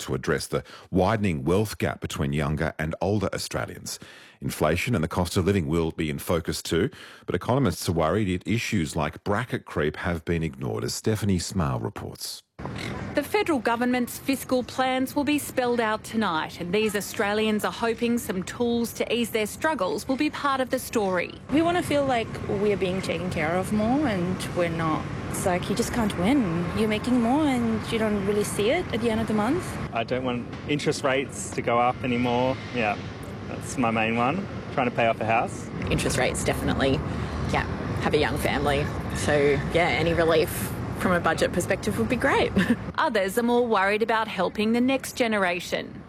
to address the widening wealth gap between younger and older Australians. Inflation and the cost of living will be in focus too, but economists are worried that issues like bracket creep have been ignored, as Stephanie Smale reports. The federal government's fiscal plans will be spelled out tonight, and these Australians are hoping some tools to ease their struggles will be part of the story. We want to feel like we're being taken care of more, and we're not. It's like you just can't win. You're making more and you don't really see it at the end of the month. I don't want interest rates to go up anymore. Yeah, that's my main one. Trying to pay off a house. Interest rates, definitely. Yeah, have a young family. So, yeah, any relief from a budget perspective would be great. Others are more worried about helping the next generation.